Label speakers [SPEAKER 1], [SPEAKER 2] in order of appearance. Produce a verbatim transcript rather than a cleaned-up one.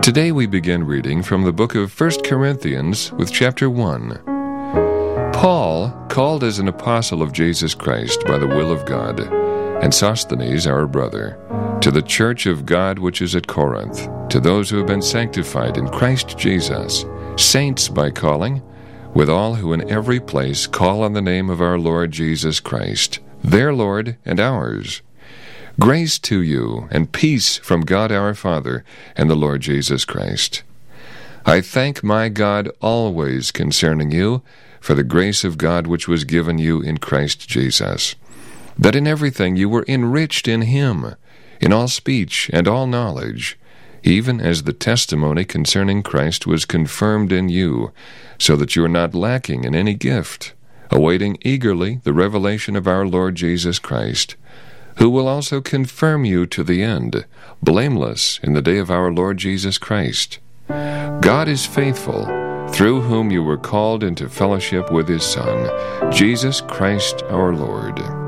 [SPEAKER 1] Today we begin reading from the book of First Corinthians with chapter one. Paul, called as an apostle of Jesus Christ by the will of God, and Sosthenes our brother, to the church of God which is at Corinth, to those who have been sanctified in Christ Jesus, saints by calling, with all who in every place call on the name of our Lord Jesus Christ, their Lord and ours. Grace to you, and peace from God our Father and the Lord Jesus Christ. I thank my God always concerning you, for the grace of God which was given you in Christ Jesus, that in everything you were enriched in him, in all speech and all knowledge, even as the testimony concerning Christ was confirmed in you, so that you are not lacking in any gift, awaiting eagerly the revelation of our Lord Jesus Christ, who will also confirm you to the end, blameless in the day of our Lord Jesus Christ. God is faithful, through whom you were called into fellowship with his Son, Jesus Christ our Lord.